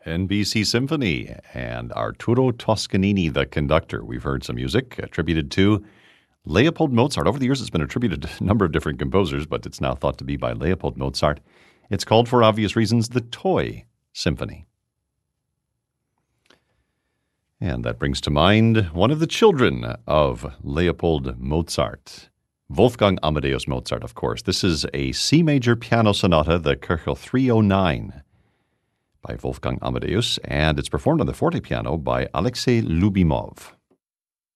NBC Symphony and Arturo Toscanini, the conductor. We've heard some music attributed to Leopold Mozart. Over the years, it's been attributed to a number of different composers, but it's now thought to be by Leopold Mozart. It's called, for obvious reasons, the Toy Symphony. And that brings to mind one of the children of Leopold Mozart, Wolfgang Amadeus Mozart, of course. This is a C major piano sonata, the Köchel 309, by Wolfgang Amadeus, and it's performed on the forte piano by Alexei Lubimov.